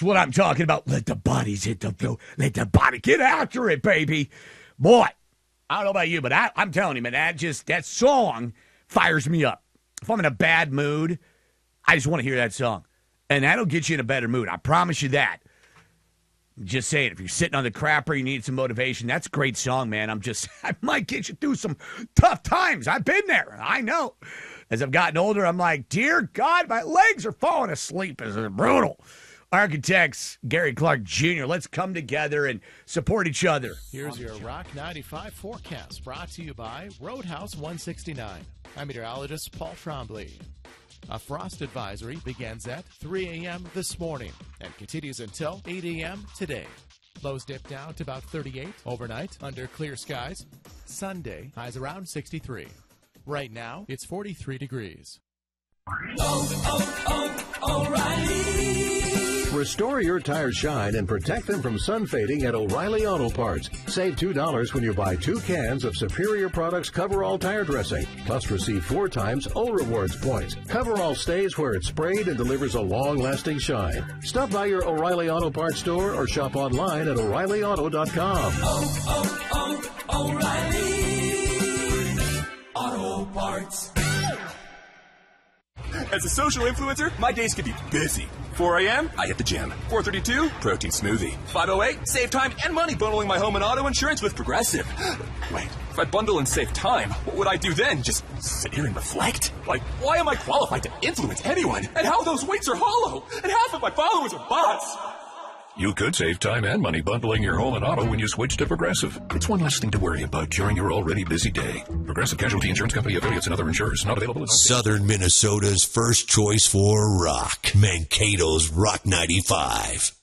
That's what I'm talking about. Let the bodies hit the floor. Let the body get after it, baby. Boy, I don't know about you, but I'm telling you, man, that song fires me up. If I'm in a bad mood, I just want to hear that song. And that'll get you in a better mood. I promise you that. Just saying, if you're sitting on the crapper, you need some motivation, that's a great song, man. I might get you through some tough times. I've been there. I know. As I've gotten older, I'm like, dear God, my legs are falling asleep. This is brutal. Architects, Gary Clark Jr., let's come together and support each other. Here's your Rock 95 forecast, brought to you by Roadhouse 169. I'm meteorologist Paul Trombley. A frost advisory begins at 3 a.m. this morning and continues until 8 a.m. today. Lows dip down to about 38 overnight under clear skies. Sunday, highs around 63. Right now, it's 43 degrees. O'Reilly. Restore your tires shine and protect them from sun fading at O'Reilly Auto Parts. Save $2 when you buy 2 cans of Superior Products Coverall tire dressing. Plus receive 4 times O Rewards points. Coverall stays where it's sprayed and delivers a long-lasting shine. Stop by your O'Reilly Auto Parts store or shop online at O'ReillyAuto.com. O'Reilly Auto Parts. As a social influencer, my days can be busy. 4 a.m., I hit the gym. 4:32, protein smoothie. 5:08, save time and money bundling my home and auto insurance with Progressive. Wait, if I bundle and save time, what would I do then? Just sit here and reflect? Like, why am I qualified to influence anyone? And how those weights are hollow? And half of my followers are bots? You could save time and money bundling your home and auto when you switch to Progressive. It's one less thing to worry about during your already busy day. Progressive Casualty Insurance Company, affiliates, and other insurers. Not available in Southern Minnesota's first choice for rock. Mankato's Rock 95.